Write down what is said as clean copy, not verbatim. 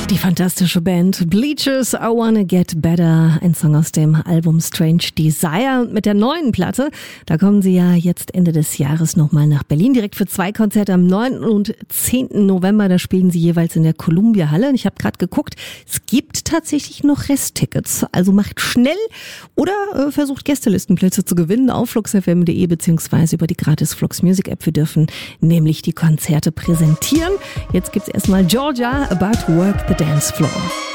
Die fantastische Band Bleachers, I Wanna Get Better, ein Song aus dem Album Strange Desire. Und mit der neuen Platte, da kommen sie ja jetzt Ende des Jahres nochmal nach Berlin, direkt für 2 Konzerte am 9. und 10. November. Da spielen sie jeweils in der Columbia Halle. Und ich habe gerade geguckt, es gibt tatsächlich noch Resttickets. Also macht schnell oder versucht Gästelistenplätze zu gewinnen auf fluxfm.de beziehungsweise über die gratis Flux Music App. Wir dürfen nämlich die Konzerte präsentieren. Jetzt gibt's erstmal Georgia, About to Work the Dance Floor.